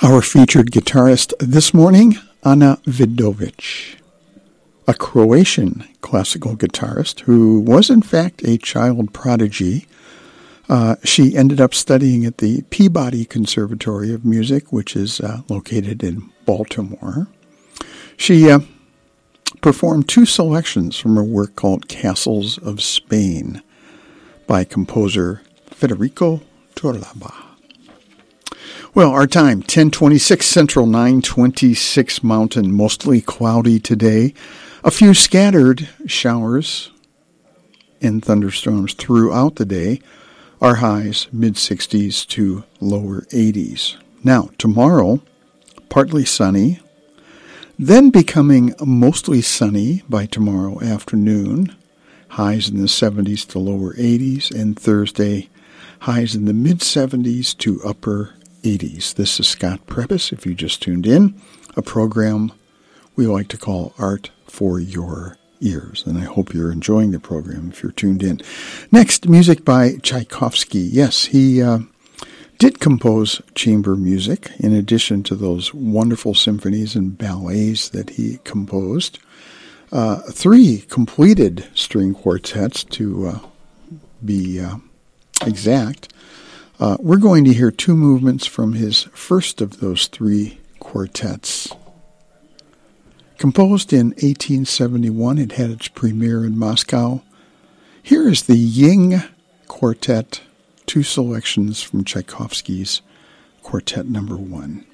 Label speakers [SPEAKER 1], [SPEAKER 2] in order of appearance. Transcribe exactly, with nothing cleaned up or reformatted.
[SPEAKER 1] Our featured guitarist this morning, Ana Vidovic, a Croatian classical guitarist who was in fact a child prodigy. Uh, she ended up studying at the Peabody Conservatory of Music, which is uh, located in Baltimore. She uh, performed two selections from her work called Castles of Spain by composer Federico Torlaba. Well, our time, ten twenty-six Central, nine twenty-six Mountain, mostly cloudy today. A few scattered showers and thunderstorms throughout the day. Our highs, mid-sixties to lower eighties. Now, tomorrow, partly sunny, then becoming mostly sunny by tomorrow afternoon. Highs in the seventies to lower eighties, and Thursday, highs in the mid-seventies to upper eighties. This is Scott Prepis, if you just tuned in, a program we like to call Art for Your Ears, and I hope you're enjoying the program if you're tuned in. Next, music by Tchaikovsky. Yes, he uh, did compose chamber music in addition to those wonderful symphonies and ballets that he composed. Uh, three completed string quartets, to uh, be uh, exact. Uh, we're going to hear two movements from his first of those three quartets. Composed in eighteen seventy-one, it had its premiere in Moscow. Here is the Ying Quartet, two selections from Tchaikovsky's Quartet Number One.